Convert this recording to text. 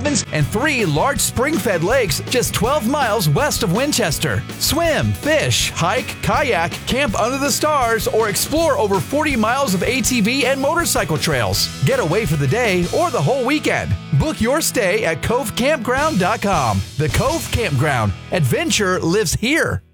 cabins and 3 large spring-fed lakes just 12 miles west of Winchester. Swim, fish, hike, kayak, camp under the stars, or explore over 40 miles of ATV and motorcycle trails. Get away for the day or the whole weekend. Book your stay at CoveCampground.com. The Cove Campground. Adventure lives here.